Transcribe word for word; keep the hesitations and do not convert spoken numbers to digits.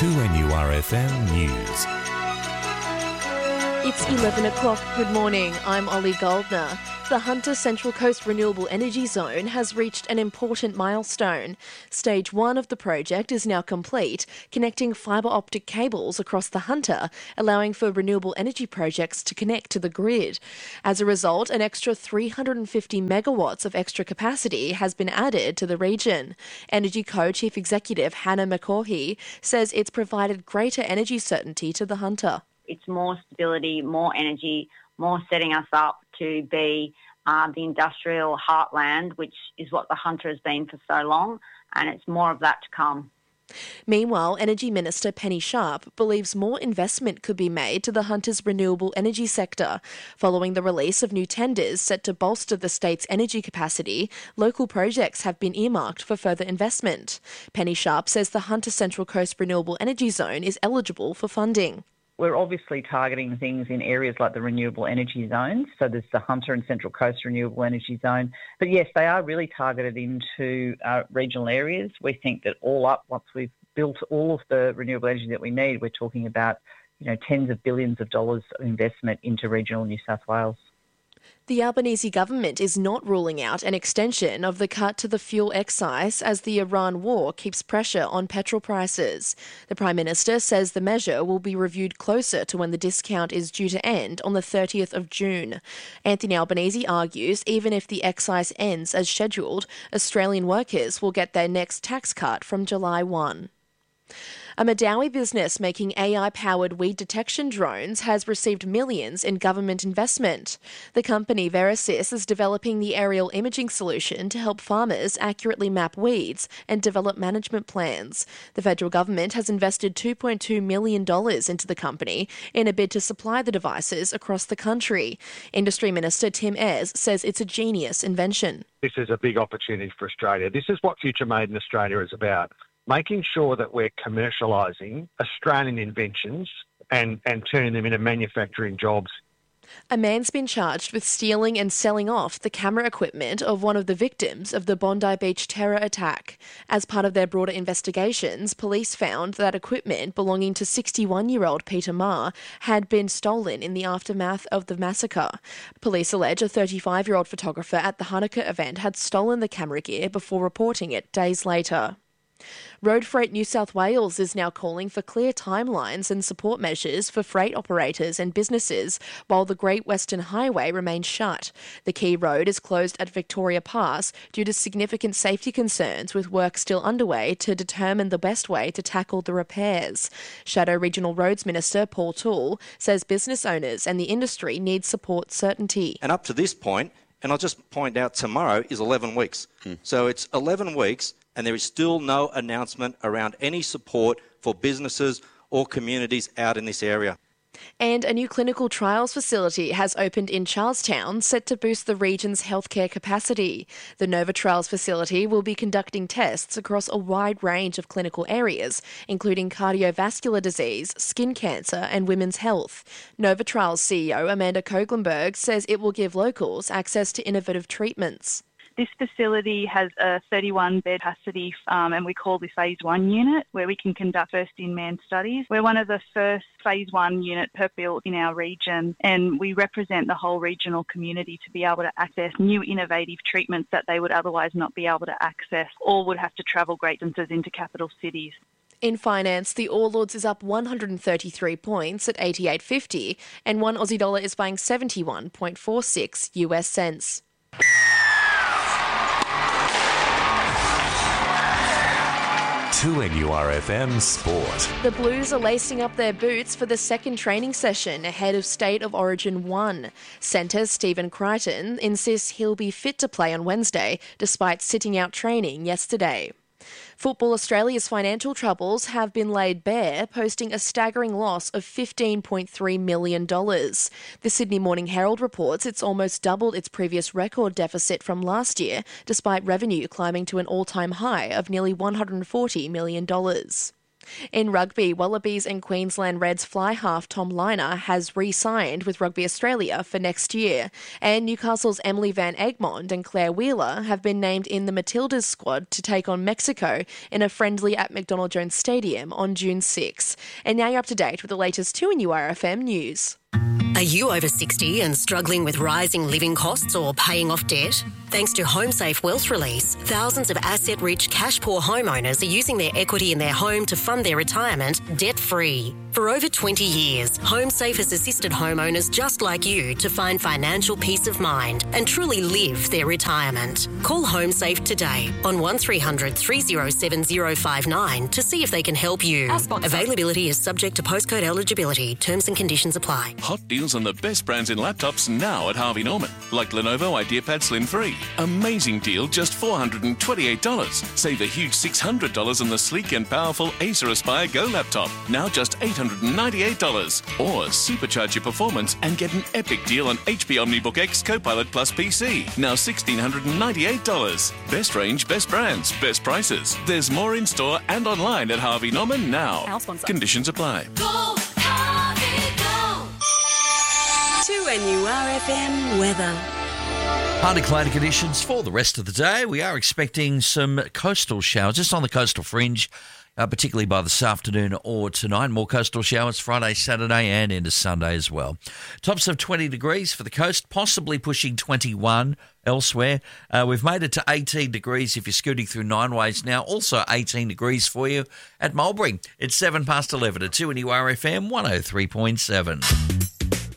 two N U R F M News. It's eleven o'clock. Good morning. I'm Ollie Goldner. The Hunter Central Coast Renewable Energy Zone has reached an important milestone. Stage one of the project is now complete, connecting fibre optic cables across the Hunter, allowing for renewable energy projects to connect to the grid. As a result, an extra three hundred fifty megawatts of extra capacity has been added to the region. Energy Co Chief Executive Hannah McCaughey says it's provided greater energy certainty to the Hunter. It's more stability, more energy, more setting us up to be uh, the industrial heartland, which is what the Hunter has been for so long, and it's more of that to come. Meanwhile, Energy Minister Penny Sharp believes more investment could be made to the Hunter's renewable energy sector. Following the release of new tenders set to bolster the state's energy capacity, local projects have been earmarked for further investment. Penny Sharp says the Hunter Central Coast Renewable Energy Zone is eligible for funding. We're obviously targeting things in areas like the renewable energy zones. So there's the Hunter and Central Coast Renewable Energy Zone. But yes, they are really targeted into uh, regional areas. We think that all up, once we've built all of the renewable energy that we need, we're talking about, you know, tens of billions of dollars of investment into regional New South Wales. The Albanese government is not ruling out an extension of the cut to the fuel excise as the Iran war keeps pressure on petrol prices. The Prime Minister says the measure will be reviewed closer to when the discount is due to end on the thirtieth of June. Anthony Albanese argues even if the excise ends as scheduled, Australian workers will get their next tax cut from July first. A Madawi business making A I-powered weed detection drones has received millions in government investment. The company Verisys is developing the aerial imaging solution to help farmers accurately map weeds and develop management plans. The federal government has invested two point two million dollars into the company in a bid to supply the devices across the country. Industry Minister Tim Ayres says it's a genius invention. This is a big opportunity for Australia. This is what Future Made in Australia is about. Making sure that we're commercialising Australian inventions and, and turning them into manufacturing jobs. A man's been charged with stealing and selling off the camera equipment of one of the victims of the Bondi Beach terror attack. As part of their broader investigations, police found that equipment belonging to sixty-one-year-old Peter Ma had been stolen in the aftermath of the massacre. Police allege a thirty-five-year-old photographer at the Hanukkah event had stolen the camera gear before reporting it days later. Road Freight New South Wales is now calling for clear timelines and support measures for freight operators and businesses while the Great Western Highway remains shut. The key road is closed at Victoria Pass due to significant safety concerns, with work still underway to determine the best way to tackle the repairs. Shadow Regional Roads Minister Paul Toole says business owners and the industry need support certainty. And up to this point, and I'll just point out tomorrow is eleven weeks. Hmm. So it's eleven weeks and there is still no announcement around any support for businesses or communities out in this area. And a new clinical trials facility has opened in Charlestown, set to boost the region's healthcare capacity. The Nova Trials facility will be conducting tests across a wide range of clinical areas, including cardiovascular disease, skin cancer and women's health. Nova Trials C E O Amanda Koglenberg says it will give locals access to innovative treatments. This facility has a thirty-one bed capacity um, and we call this phase one unit, where we can conduct first-in-man studies. We're one of the first phase one unit purpose-built in our region, and we represent the whole regional community to be able to access new innovative treatments that they would otherwise not be able to access or would have to travel great distances into capital cities. In finance, the All Ords is up one hundred thirty-three points at eighty-eight fifty, and one Aussie dollar is buying seventy-one point four six U S cents. two N U R F M Sport. The Blues are lacing up their boots for the second training session ahead of State of Origin one. Centre Stephen Crichton insists he'll be fit to play on Wednesday, despite sitting out training yesterday. Football Australia's financial troubles have been laid bare, posting a staggering loss of fifteen point three million dollars. The Sydney Morning Herald reports it's almost doubled its previous record deficit from last year, despite revenue climbing to an all-time high of nearly one hundred forty million dollars. In rugby, Wallabies and Queensland Reds fly half Tom Liner has re-signed with Rugby Australia for next year, and Newcastle's Emily Van Egmond and Claire Wheeler have been named in the Matildas squad to take on Mexico in a friendly at McDonald Jones Stadium on June sixth. And now you're up to date with the latest two in U R F M news. Are you over sixty and struggling with rising living costs or paying off debt? Thanks to HomeSafe Wealth Release, thousands of asset-rich, cash-poor homeowners are using their equity in their home to fund their retirement debt-free. For over twenty years, HomeSafe has assisted homeowners just like you to find financial peace of mind and truly live their retirement. Call HomeSafe today on one three hundred three oh seven oh five nine to see if they can help you. Availability is subject to postcode eligibility. Terms and conditions apply. Hot deals on the best brands in laptops now at Harvey Norman, like Lenovo IdeaPad Slim three. Amazing deal, just four hundred twenty-eight dollars. Save a huge six hundred dollars on the sleek and powerful Acer Aspire Go laptop, now just eight hundred ninety-eight dollars. Or supercharge your performance and get an epic deal on H P OmniBook X Copilot Plus P C, now one thousand six hundred ninety-eight dollars. Best range, best brands, best prices. There's more in store and online at Harvey Norman now. Our sponsor. Conditions apply. Go, Harvey, go! two N U R F M weather. Partly cloudy conditions for the rest of the day. We are expecting some coastal showers, just on the coastal fringe, uh, particularly by this afternoon or tonight. More coastal showers Friday, Saturday and into Sunday as well. Tops of twenty degrees for the coast, possibly pushing twenty-one elsewhere. Uh, we've made it to eighteen degrees if you're scooting through Nine Ways now. Also eighteen degrees for you at Mulberry. It's seven past eleven at two N U R F M one oh three point seven.